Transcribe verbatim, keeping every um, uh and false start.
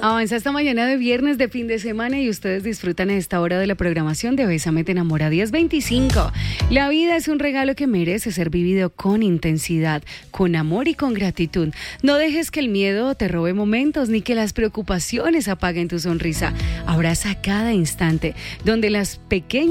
Avanza esta mañana de viernes de fin de semana y ustedes disfrutan a esta hora de la programación de Bésame Te Enamora diez veinticinco. La vida es un regalo que merece ser vivido con intensidad, con amor y con gratitud. No dejes que el miedo te robe momentos ni que las preocupaciones apaguen tu sonrisa. Abraza cada instante donde las pequeñas